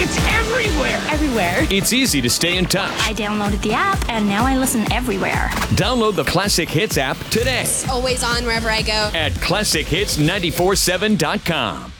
It's everywhere. Everywhere. It's easy to stay in touch. I downloaded the app, and now I listen everywhere. Download the Classic Hits app today Always on wherever I go. at ClassicHits947.com.